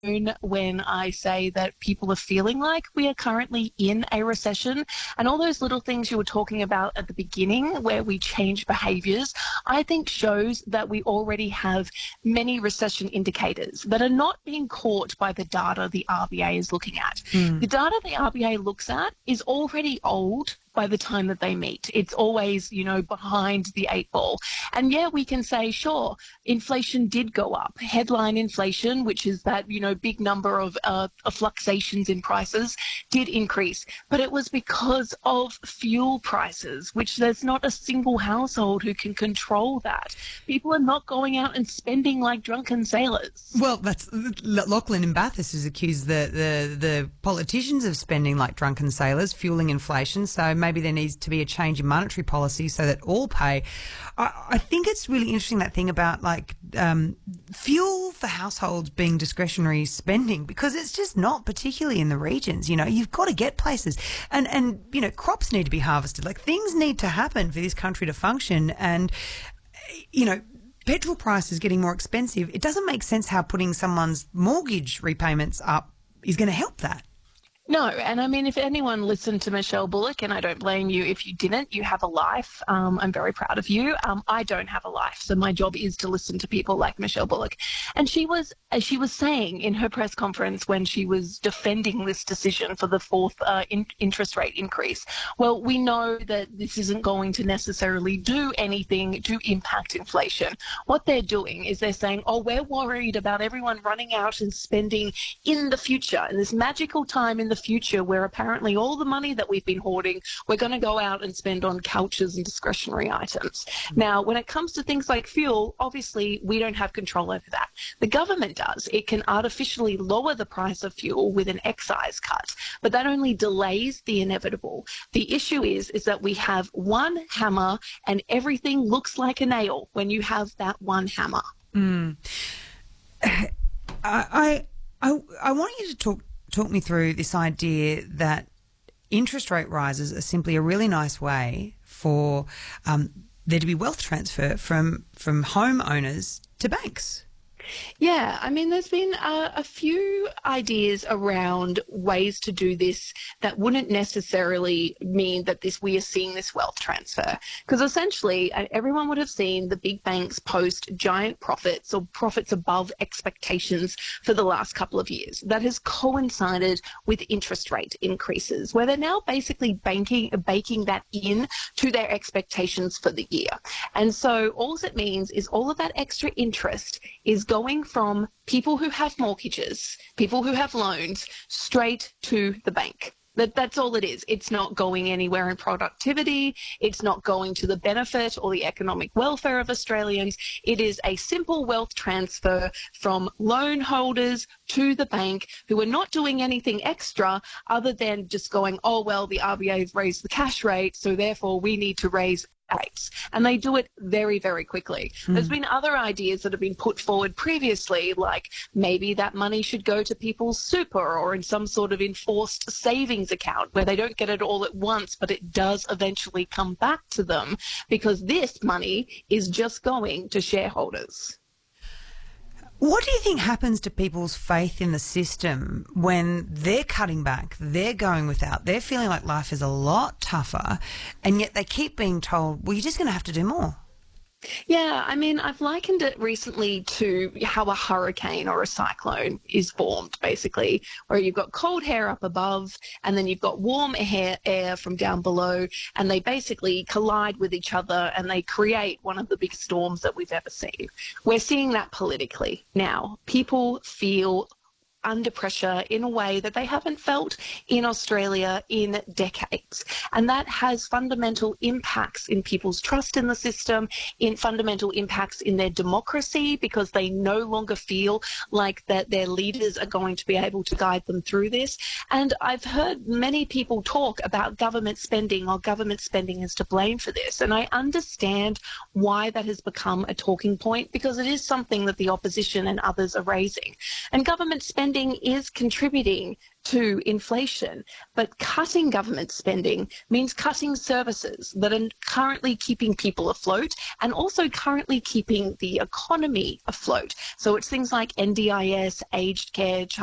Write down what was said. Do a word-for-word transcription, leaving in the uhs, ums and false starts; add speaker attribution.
Speaker 1: when I say that people are feeling like we are currently in a recession, and all those little things you were talking about at the beginning where we change behaviours, I think shows that we already have many recession indicators that are not being caught by the data the R B A is looking at.
Speaker 2: Mm.
Speaker 1: The data the R B A looks at is already old by the time that they meet. It's always, you know, behind the eight ball. And yeah, we can say, sure, inflation did go up. Headline inflation, which is that, you know, big number of, uh, of fluctuations in prices, did increase. But it was because of fuel prices, which there's not a single household who can control that. People are not going out and spending like drunken sailors.
Speaker 2: Well, that's Lachlan in Bathurst has accused the, the, the politicians of spending like drunken sailors, fueling inflation. So maybe there needs to be a change in monetary policy so that all pay. I, I think it's really interesting, that thing about like um, fuel for households being discretionary spending, because it's just not, particularly in the regions. You know, you've got to get places, and and you know, crops need to be harvested. Like, things need to happen for this country to function, and you know, petrol prices getting more expensive. It doesn't make sense how putting someone's mortgage repayments up is going to help that.
Speaker 1: No, and I mean, if anyone listened to Michelle Bullock, and I don't blame you if you didn't, you have a life. Um, I'm very proud of you. Um, I don't have a life, so my job is to listen to people like Michelle Bullock. And she was, as she was saying in her press conference when she was defending this decision for the fourth uh, in- interest rate increase, well, we know that this isn't going to necessarily do anything to impact inflation. What they're doing is they're saying, oh, we're worried about everyone running out and spending in the future, in this magical time in the future where apparently all the money that we've been hoarding, we're going to go out and spend on couches and discretionary items. Mm-hmm. Now, when it comes to things like fuel, obviously we don't have control over that. The government does. It can artificially lower the price of fuel with an excise cut, but that only delays the inevitable. The issue is, is that we have one hammer and everything looks like a nail when you have that one hammer.
Speaker 2: Mm. I, I, I, I want you to talk Talk me through this idea that interest rate rises are simply a really nice way for um, there to be wealth transfer from from homeowners to banks.
Speaker 1: Yeah, I mean, there's been a, a few ideas around ways to do this that wouldn't necessarily mean that this we are seeing this wealth transfer. Because essentially, uh, everyone would have seen the big banks post giant profits or profits above expectations for the last couple of years. That has coincided with interest rate increases, where they're now basically banking, baking that in to their expectations for the year. And so all it means is all of that extra interest is going from people who have mortgages, people who have loans, straight to the bank. That, that's all it is. It's not going anywhere in productivity. It's not going to the benefit or the economic welfare of Australians. It is a simple wealth transfer from loan holders to the bank, who are not doing anything extra other than just going, oh, well, the R B A has raised the cash rate, so therefore we need to raise rates. And they do it very, very quickly. Mm. There's been other ideas that have been put forward previously, like maybe that money should go to people's super or in some sort of enforced savings account where they don't get it all at once, but it does eventually come back to them, because this money is just going to shareholders.
Speaker 2: What do you think happens to people's faith in the system when they're cutting back, they're going without, they're feeling like life is a lot tougher, and yet they keep being told, well, you're just going to have to do more?
Speaker 1: Yeah, I mean, I've likened it recently to how a hurricane or a cyclone is formed, basically, where you've got cold air up above and then you've got warm air, air from down below, and they basically collide with each other and they create one of the biggest storms that we've ever seen. We're seeing that politically now. People feel under pressure in a way that they haven't felt in Australia in decades. And that has fundamental impacts in people's trust in the system, in fundamental impacts in their democracy, because they no longer feel like that their leaders are going to be able to guide them through this. And I've heard many people talk about government spending, or government spending is to blame for this. And I understand why that has become a talking point, because it is something that the opposition and others are raising. And government spending spending is contributing to inflation, but cutting government spending means cutting services that are currently keeping people afloat and also currently keeping the economy afloat. So it's things like N D I S, aged care,